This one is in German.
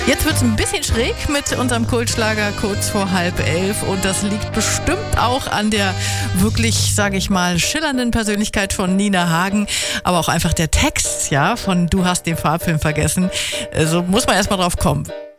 Jetzt wird's ein bisschen schräg mit unserem Kultschlager kurz vor 10:30 und das liegt bestimmt auch an der wirklich, sage ich mal, schillernden Persönlichkeit von Nina Hagen, aber auch einfach der Text, ja, von Du hast den Farbfilm vergessen. So muss man erstmal drauf kommen.